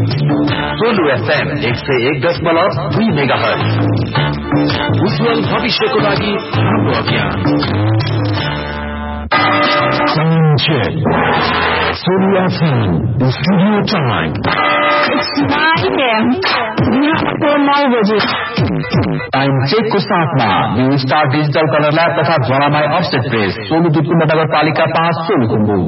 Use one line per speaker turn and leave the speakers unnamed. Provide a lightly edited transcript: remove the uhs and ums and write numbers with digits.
Solu FM 101.2 megahertz. उज्जवल भविष्यको लागि हाम्रो अभियान। Solu FM, the studio time.
It's 9 a.m. बिहानको 9 बजे।
टाइम चेक को साथमा new star digital colour lab तथा ज्वालामाई अफसेट प्रेस, सोलु दुर्पिन नगरपालिका 5 सोलुखुम्बु।